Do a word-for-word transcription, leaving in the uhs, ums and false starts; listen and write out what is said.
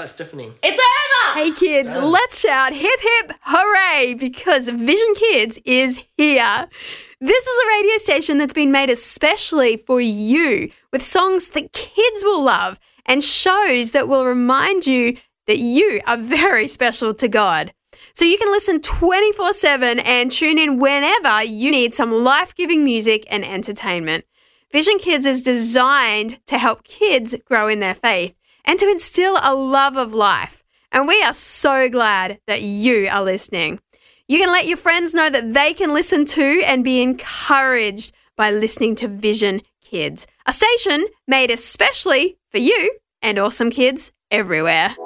right, Stephanie. It's over! Hey kids, Done. let's shout hip hip hooray because Vision Kids is here. This is a radio station that's been made especially for you with songs that kids will love and shows that will remind you that you are very special to God. So you can listen twenty-four seven and tune in whenever you need some life-giving music and entertainment. Vision Kids is designed to help kids grow in their faith and to instill a love of life. And we are so glad that you are listening. You can let your friends know that they can listen to and be encouraged by listening to Vision Kids, a station made especially for you and awesome kids everywhere.